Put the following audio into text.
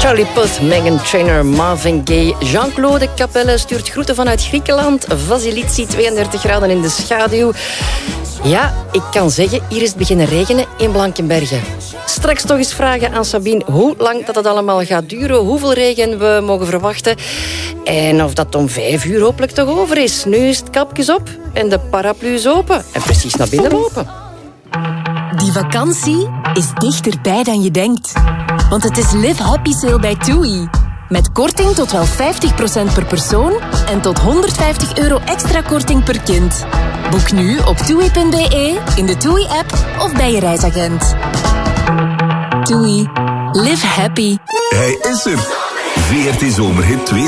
Charlie Puth, Meghan Trainor, Marvin Gaye, Jean-Claude Capelle stuurt groeten vanuit Griekenland. Vasilici, 32 graden in de schaduw. Ja, ik kan zeggen, hier is het beginnen regenen in Blankenberge. Straks toch eens vragen aan Sabine hoe lang dat het allemaal gaat duren, hoeveel regen we mogen verwachten en of dat om 5 uur hopelijk toch over is. Nu is het kapjes op en de paraplu's open en precies naar binnen lopen. Die vakantie is dichterbij dan je denkt. Want het is Live Happy Sale bij TUI. Met korting tot wel 50% per persoon en tot €150 extra korting per kind. Boek nu op TUI.be, in de TUI-app of bij je reisagent. TUI. Live happy. Hij is er. VRT Zomerhit 2.